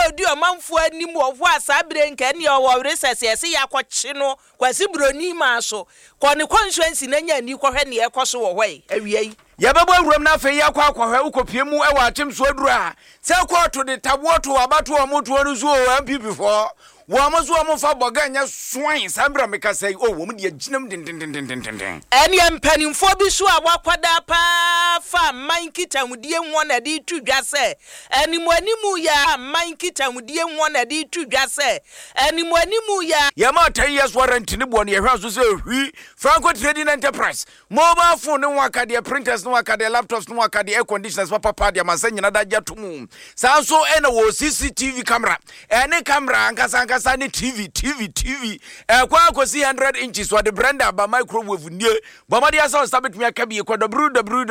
odi omanfo anim wo ho asabre nka ne wo recess yesi yakwachi no kwasi broni ma so ko ne constituency na nya ni kwohwe ne ekoso wo hwe awiai yababo awuram na afi yakwa akwohwe ukopie mu ewa atimso adura se koto de taboto abato omoto anu so MPP for wo mo so mo fa boganya swan sambra meka sei o wo mo de aginam den eni empanimfo bi so a wakwada pa fa mankitamudie nwo na de tudwa se eni animu ya mankitamudie nwo na de tudwa se eni animu ya yama 10 years warrant ni bo ne yehwa so se hwi Franco Trading Enterprise mobile phone no wakade printers no wakade laptops no wakade air conditioners papa de amansanya da gyatum sanso ena wo CCTV camera ene camera ankasa ni TV kwa akosi 100 inches wa de brand aba microwave nie bomade asa sabit me akabi kwa